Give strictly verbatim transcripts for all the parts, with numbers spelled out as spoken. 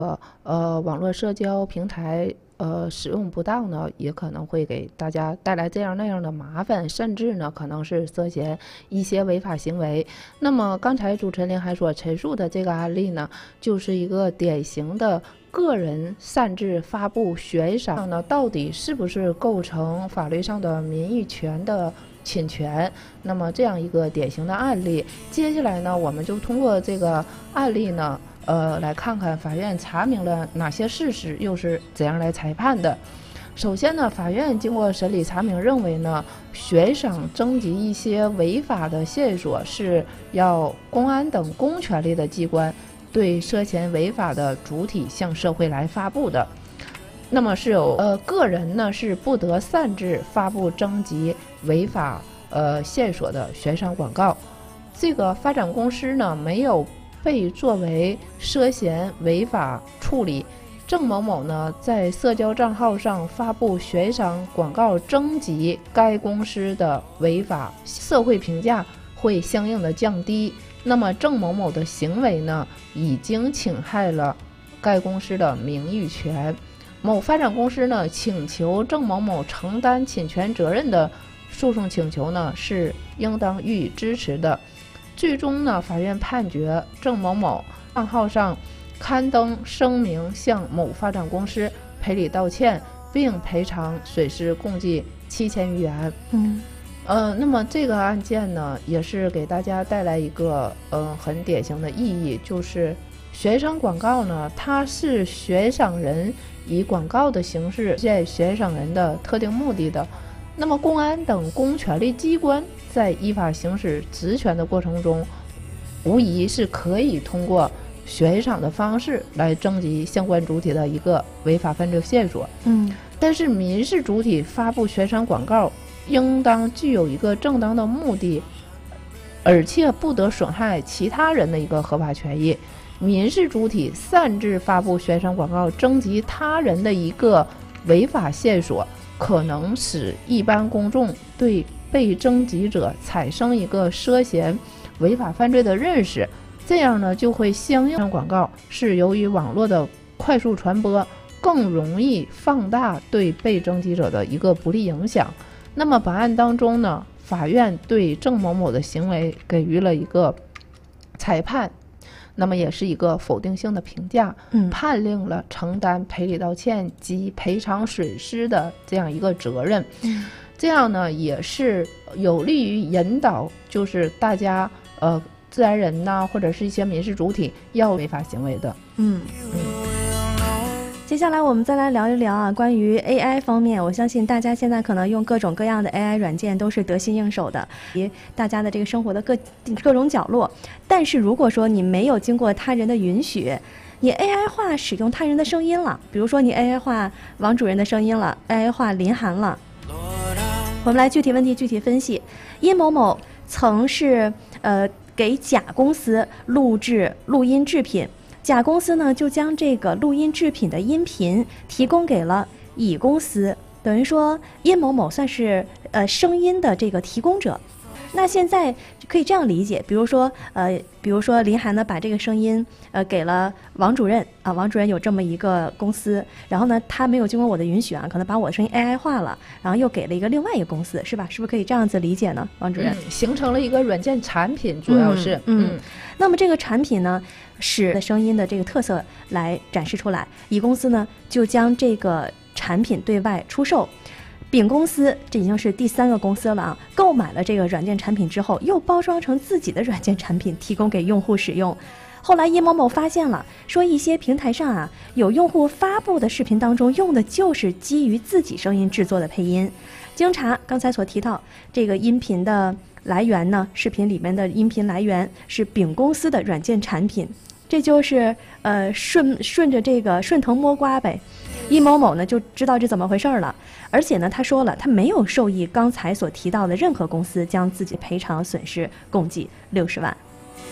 呃呃网络社交平台呃使用不当呢，也可能会给大家带来这样那样的麻烦，甚至呢可能是涉嫌一些违法行为。那么刚才主持人还所陈述的这个案例呢，就是一个典型的个人擅自发布悬赏呢，到底是不是构成法律上的名誉权的侵权？那么这样一个典型的案例，接下来呢，我们就通过这个案例呢。呃，来看看法院查明了哪些事实，又是怎样来裁判的。首先呢，法院经过审理查明，认为呢，悬赏征集一些违法的线索是要公安等公权力的机关对涉嫌违法的主体向社会来发布的。那么是有呃个人呢是不得擅自发布征集违法呃线索的悬赏广告。这个发展公司呢没有被作为涉嫌违法处理，郑某某呢在社交账号上发布悬赏广告征集该公司的违法，社会评价会相应的降低。那么郑某某的行为呢已经侵害了该公司的名誉权，某发展公司呢请求郑某某承担侵权责任的诉讼请求呢是应当予以支持的。最终呢，法院判决郑某某账号上刊登声明向某发展公司赔礼道歉，并赔偿损失共计七千余元。 嗯， 呃，那么这个案件呢，也是给大家带来一个呃很典型的意义，就是悬赏广告呢，它是悬赏人以广告的形式实现悬赏人的特定目的的。那么公安等公权力机关在依法行使职权的过程中，无疑是可以通过悬赏的方式来征集相关主体的一个违法犯罪线索。 嗯， 但是民事主体发布悬赏广告应当具有一个正当的目的，而且不得损害其他人的一个合法权益。民事主体擅自发布悬赏广告征集他人的一个违法线索，可能使一般公众对被征集者产生一个涉嫌违法犯罪的认识，这样呢就会相应广告是由于网络的快速传播，更容易放大对被征集者的一个不利影响。那么本案当中呢，法院对郑某某的行为给予了一个裁判，那么也是一个否定性的评价， 嗯， 判令了承担赔礼道歉及赔偿损失的这样一个责任。 嗯， 这样呢也是有利于引导，就是大家呃自然人呐，或者是一些民事主体要违法行为的。 嗯嗯。接下来我们再来聊一聊啊，关于 A I 方面，我相信大家现在可能用各种各样的 A I 软件都是得心应手的，大家的这个生活的各各种角落。但是如果说你没有经过他人的允许，你 A I 化使用他人的声音了，比如说你 A I 化王主任的声音了， A I 化林涵了，我们来具体问题具体分析。殷某某曾是呃给甲公司录制录音制品，甲公司呢就将这个录音制品的音频提供给了乙公司，等于说殷某某算是呃声音的这个提供者。那现在可以这样理解，比如说呃，比如说林涵呢把这个声音呃给了王主任啊，王主任有这么一个公司，然后呢他没有经过我的允许啊，可能把我的声音 A I 化了，然后又给了一个另外一个公司，是吧？是不是可以这样子理解呢，王主任？ 嗯、形成了一个软件产品，主要是嗯。嗯，那么这个产品呢，使声音的这个特色来展示出来，乙公司呢就将这个产品对外出售。丙公司这已经是第三个公司了啊，购买了这个软件产品之后，又包装成自己的软件产品提供给用户使用。后来殷某某发现了，说一些平台上啊有用户发布的视频当中用的就是基于自己声音制作的配音。经查，刚才所提到这个音频的来源呢，视频里面的音频来源是丙公司的软件产品，这就是呃顺顺着这个顺藤摸瓜呗。殷某某呢就知道这怎么回事了，而且呢他说了，他没有受益刚才所提到的任何公司，将自己赔偿损失共计六十万。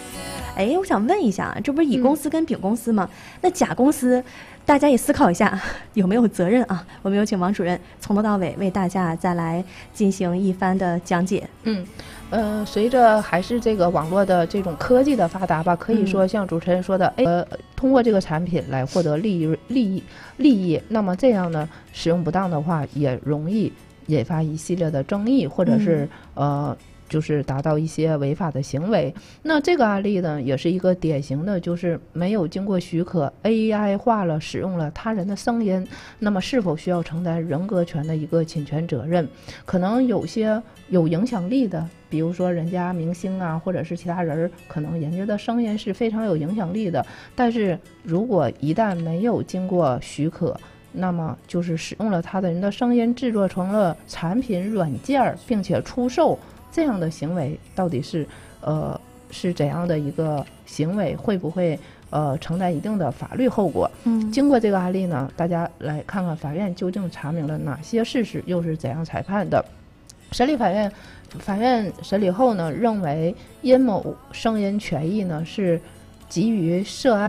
哎，我想问一下，这不是乙公司跟丙公司吗？嗯、那甲公司，大家也思考一下有没有责任啊？我们有请王主任从头到尾为大家再来进行一番的讲解。 嗯。呃，随着还是这个网络的这种科技的发达吧，可以说像主持人说的，哎、嗯，呃，通过这个产品来获得利益、利益、利益，那么这样呢，使用不当的话，也容易引发一系列的争议，或者是、嗯、呃。就是达到一些违法的行为。那这个案例呢，也是一个典型的，就是没有经过许可 A I 化了使用了他人的声音，那么是否需要承担人格权的一个侵权责任？可能有些有影响力的，比如说人家明星啊，或者是其他人，可能人家的声音是非常有影响力的，但是如果一旦没有经过许可，那么就是使用了他的人的声音制作成了产品软件并且出售，这样的行为到底是呃是怎样的一个行为，会不会呃承担一定的法律后果？嗯，经过这个案例呢，大家来看看法院究竟查明了哪些事实，又是怎样裁判的。审理法院法院审理后呢，认为殷某声音权益呢是基于涉案